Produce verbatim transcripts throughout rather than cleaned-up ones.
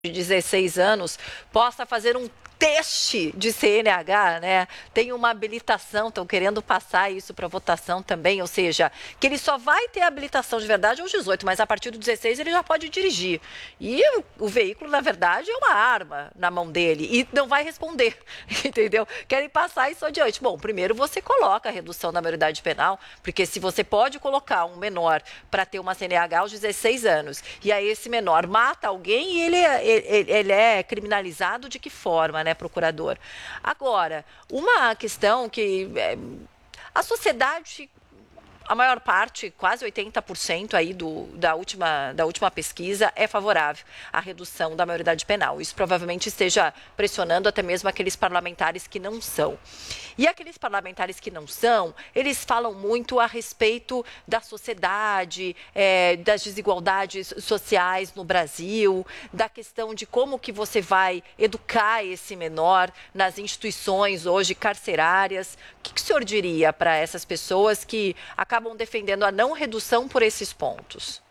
de dezesseis anos possa fazer um teste de C N H, né? Tem uma habilitação, estão querendo passar isso para votação também, ou seja, que ele só vai ter habilitação de verdade aos dezoito, mas a partir dos dezesseis ele já pode dirigir. E o, o veículo, na verdade, é uma arma na mão dele e não vai responder, entendeu? Querem passar isso adiante. Bom, primeiro você coloca a redução da maioridade penal, porque se você pode colocar um menor para ter uma C N H aos dezesseis anos, e aí esse menor mata alguém e ele, ele, ele é criminalizado de que forma, né? Procurador. Agora, uma questão que é, a sociedade, a maior parte, quase oitenta por cento aí do, da, última, da última pesquisa é favorável à redução da maioridade penal. Isso provavelmente esteja pressionando até mesmo aqueles parlamentares que não são. E aqueles parlamentares que não são, eles falam muito a respeito da sociedade, é, das desigualdades sociais no Brasil, da questão de como que você vai educar esse menor nas instituições hoje carcerárias. O que, que o senhor diria para essas pessoas que acabam defendendo a não redução por esses pontos?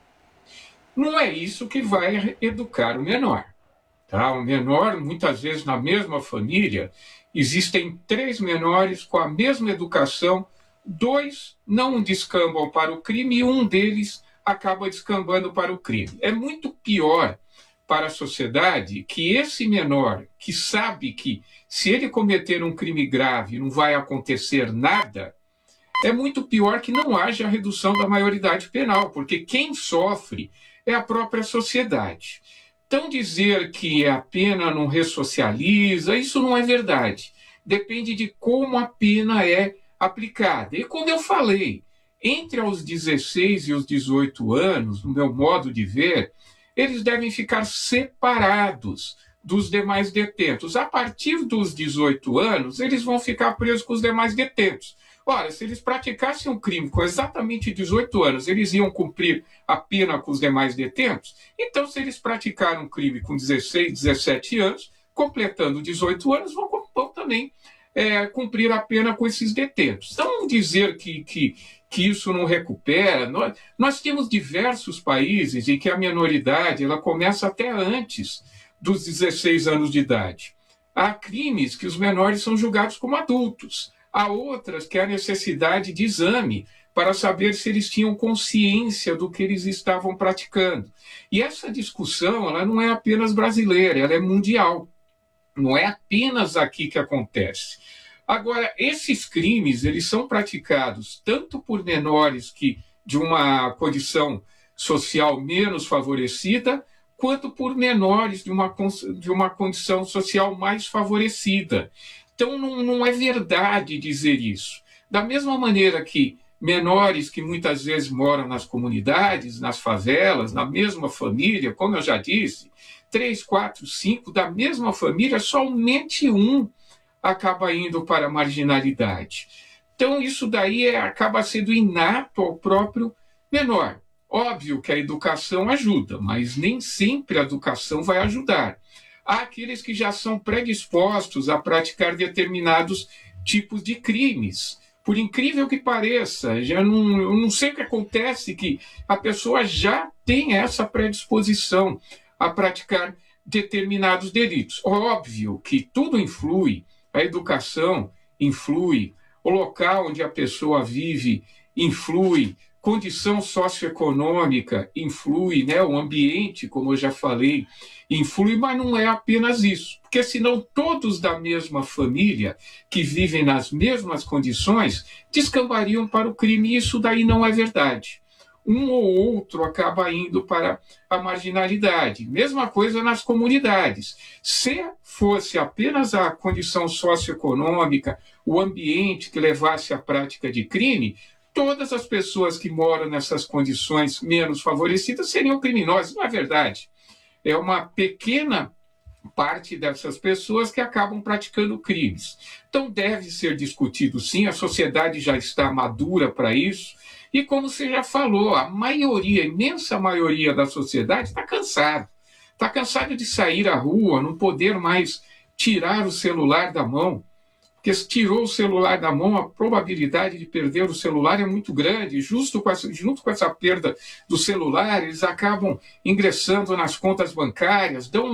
Não é isso que vai educar o menor. Tá? O menor, muitas vezes na mesma família, existem três menores com a mesma educação, dois não descambam para o crime e um deles acaba descambando para o crime. É muito pior para a sociedade que esse menor, que sabe que se ele cometer um crime grave não vai acontecer nada, é muito pior que não haja redução da maioridade penal, porque quem sofre é a própria sociedade. Então, dizer que a pena não ressocializa, isso não é verdade. Depende de como a pena é aplicada. E como eu falei, entre os dezesseis e os dezoito anos, no meu modo de ver, eles devem ficar separados dos demais detentos. A partir dos dezoito anos, eles vão ficar presos com os demais detentos. Ora, se eles praticassem um crime com exatamente dezoito anos, eles iam cumprir a pena com os demais detentos? Então, se eles praticaram um crime com dezesseis, dezessete anos, completando dezoito anos, vão, vão também é, cumprir a pena com esses detentos. Então, dizer que, que, que isso não recupera, nós, nós temos diversos países em que a minoridade ela começa até antes dos dezesseis anos de idade. Há crimes que os menores são julgados como adultos. Há outras que há necessidade de exame para saber se eles tinham consciência do que eles estavam praticando. E essa discussão ela não é apenas brasileira, ela é mundial. Não é apenas aqui que acontece. Agora, esses crimes eles são praticados tanto por menores que de uma condição social menos favorecida, quanto por menores de uma, de uma condição social mais favorecida. Então, não, não é verdade dizer isso. Da mesma maneira que menores que muitas vezes moram nas comunidades, nas favelas, na mesma família, como eu já disse, três, quatro, cinco da mesma família, somente um acaba indo para a marginalidade. Então, isso daí é, acaba sendo inato ao próprio menor. Óbvio que a educação ajuda, mas nem sempre a educação vai ajudar. Há aqueles que já são predispostos a praticar determinados tipos de crimes. Por incrível que pareça, já não, eu não sei o que acontece, que a pessoa já tem essa predisposição a praticar determinados delitos. Óbvio que tudo influi, a educação influi, o local onde a pessoa vive influi, condição socioeconômica influi, né? O ambiente, como eu já falei, influi, mas não é apenas isso. Porque senão todos da mesma família, que vivem nas mesmas condições, descambariam para o crime, e isso daí não é verdade. Um ou outro acaba indo para a marginalidade. Mesma coisa nas comunidades. Se fosse apenas a condição socioeconômica, o ambiente que levasse à prática de crime, todas as pessoas que moram nessas condições menos favorecidas seriam criminosas. Não é verdade. É uma pequena parte dessas pessoas que acabam praticando crimes. Então deve ser discutido sim, a sociedade já está madura para isso, e como você já falou, a maioria, a imensa maioria da sociedade está cansada. Está cansada de sair à rua, não poder mais tirar o celular da mão. porque se tirou o celular da mão, a probabilidade de perder o celular é muito grande. Justo com essa, junto com essa perda do celular, eles acabam ingressando nas contas bancárias, dão